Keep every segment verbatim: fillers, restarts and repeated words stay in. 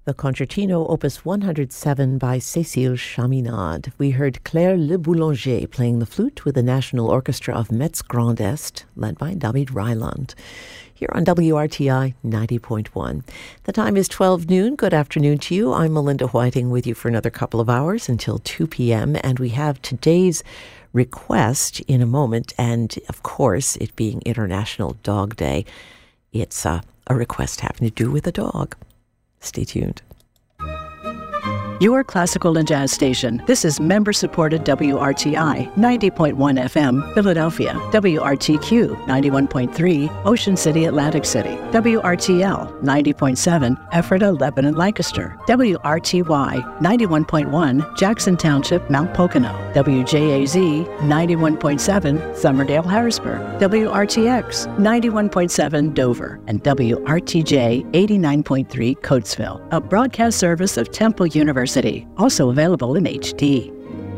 the Concertino Opus one hundred seven by Cécile Chaminade. We heard Claire Le Boulanger playing the flute with the National Orchestra of Metz Grand Est, led by David Reiland, here on W R T I ninety point one. The time is twelve noon. Good afternoon to you. I'm Melinda Whiting with you for another couple of hours until two p.m. And we have today's request in a moment. And of course, it being International Dog Day, it's uh, a request having to do with a dog. Stay tuned. Your classical and jazz station. This is member-supported W R T I ninety point one F M, Philadelphia. W R T Q ninety-one point three, Ocean City, Atlantic City. W R T L ninety point seven, Ephrata, Lebanon, Lancaster. W R T Y ninety-one point one, Jackson Township, Mount Pocono. W J A Z ninety-one point seven, Somerdale, Harrisburg. W R T X ninety-one point seven, Dover. And W R T J eighty-nine point three, Coatesville. A broadcast service of Temple University. Also available in H D.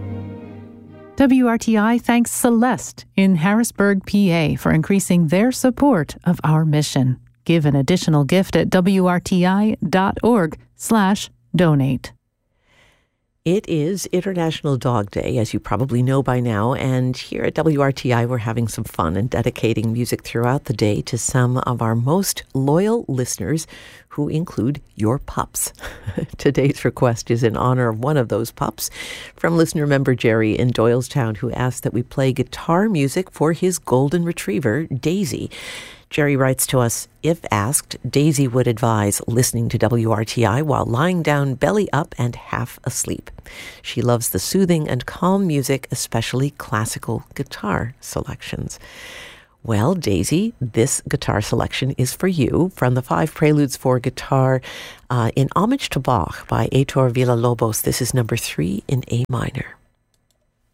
W R T I thanks Celeste in Harrisburg, P A for increasing their support of our mission. Give an additional gift at W R T I dot org slash donate. It is International Dog Day, as you probably know by now, and here at W R T I we're having some fun and dedicating music throughout the day to some of our most loyal listeners, who include your pups. Today's request is in honor of one of those pups, from listener member Jerry in Doylestown, who asked that we play guitar music for his golden retriever, Daisy. Jerry writes to us, if asked, Daisy would advise listening to W R T I while lying down belly up and half asleep. She loves the soothing and calm music, especially classical guitar selections. Well, Daisy, this guitar selection is for you from the Five Preludes for Guitar uh, in Homage to Bach by Heitor Villa-Lobos. This is number three in A minor.